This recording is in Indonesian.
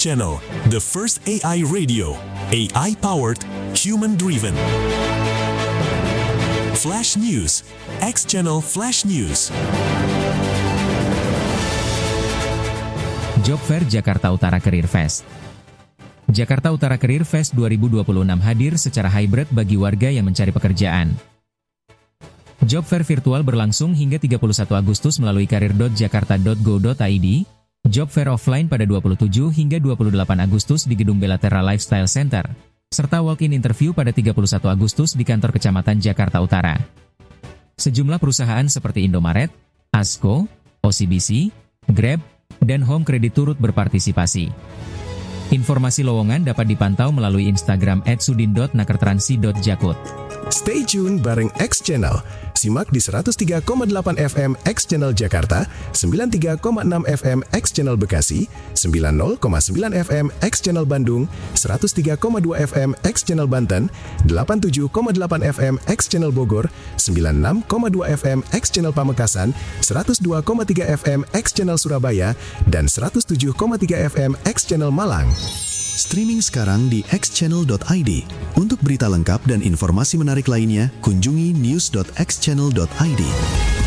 Channel, the first AI radio, AI-powered, human-driven. Flash News, X Channel Flash News. Job Fair Jakarta Utara Career Fest. Jakarta Utara Career Fest 2026 hadir secara hybrid bagi warga yang mencari pekerjaan. Job Fair virtual berlangsung hingga 31 Agustus melalui karir.jakarta.go.id, Job Fair offline pada 27 hingga 28 Agustus di Gedung Belatera Lifestyle Center, serta walk-in interview pada 31 Agustus di kantor Kecamatan Jakarta Utara. Sejumlah perusahaan seperti Indomaret, ASKO, OCBC, Grab, dan Home Credit turut berpartisipasi. Informasi lowongan dapat dipantau melalui Instagram @sudin.nakertransi.jakut. Stay tune bareng X Channel. Simak di 103,8 FM X Channel Jakarta, 93,6 FM X Channel Bekasi, 90,9 FM X Channel Bandung, 103,2 FM X Channel Banten, 87,8 FM X Channel Bogor, 96,2 FM X Channel Pamekasan, 102,3 FM X Channel Surabaya, dan 107,3 FM X Channel Malang. Streaming sekarang di xchannel.id. Untuk berita lengkap dan informasi menarik lainnya, kunjungi news.xchannel.id.